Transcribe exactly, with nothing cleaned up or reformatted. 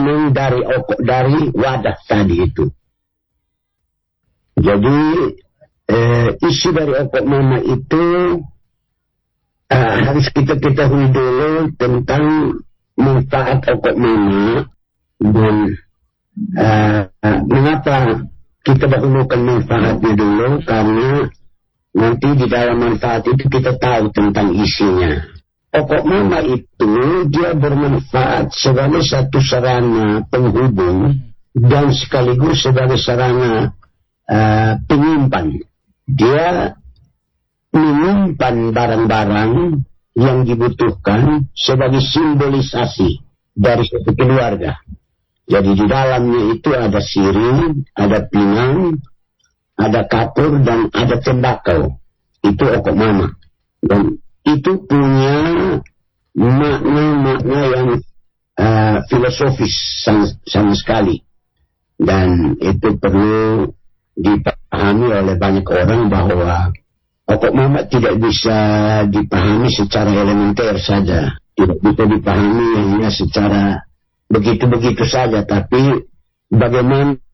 memang dari dari wadah tadi itu. Jadi eh, isi dari okok mama itu uh, harus kita ketahui dulu tentang manfaat okok mama dan uh, uh, mengapa kita dahulukan manfaatnya dulu, karena nanti di dalam manfaat itu kita tahu tentang isinya. Okok mama itu dia bermanfaat sebagai satu sarana penghubung dan sekaligus sebagai sarana uh, penyimpan. Dia menyimpan barang-barang yang dibutuhkan sebagai simbolisasi dari satu keluarga. Jadi di dalamnya itu ada sirih, ada pinang, ada kapur, dan ada tembakau. Itu okok mama. Dan itu punya makna-makna yang uh, filosofis sama, sama sekali. Dan itu perlu dipahami oleh banyak orang bahwa okok mama tidak bisa dipahami secara elementer saja. Tidak bisa dipahami hanya secara begitu-begitu saja. Tapi bagaimana